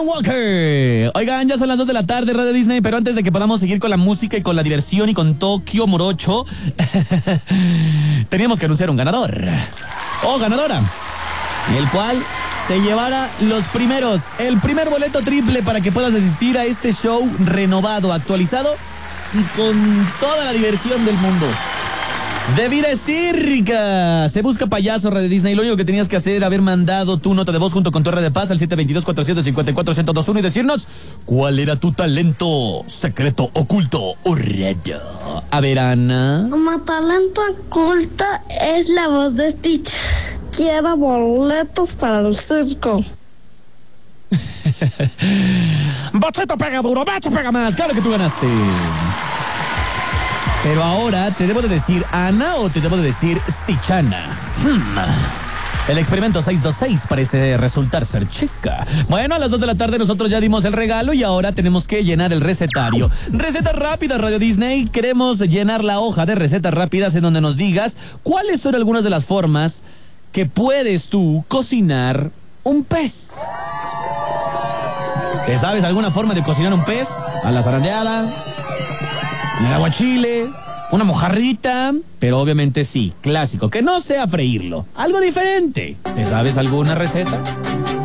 Alan Walker. Oigan, ya son las 2 de la tarde, Radio Disney, pero antes de que podamos seguir con la música y con la diversión y con Tokio Morocho, teníamos que anunciar un ganador. O ganadora. El cual se llevará el primer boleto triple para que puedas asistir a este show renovado, actualizado y con toda la diversión del mundo. De vida círica. Se busca payaso, Radio Disney. Lo único que tenías que hacer era haber mandado tu nota de voz junto con tu red de paz al 722-454-1021 y decirnos cuál era tu talento secreto, oculto o raro. A ver, Ana. Como talento oculto es la voz de Stitch. Quiero boletos para el circo. Bachito pega duro, bacho pega más. Claro que tú ganaste. Pero ahora, ¿te debo de decir Ana o te debo de decir Stitchana? El experimento 626 parece resultar ser chica. Bueno, a las 2 de la tarde nosotros ya dimos el regalo y ahora tenemos que llenar el recetario. Recetas rápidas, Radio Disney. Queremos llenar la hoja de recetas rápidas en donde nos digas cuáles son algunas de las formas que puedes tú cocinar un pez. ¿Te sabes alguna forma de cocinar un pez? A la zarandeada, en el aguachile, una mojarrita, pero obviamente sí, clásico, que no sea freírlo, algo diferente. ¿Te sabes alguna receta?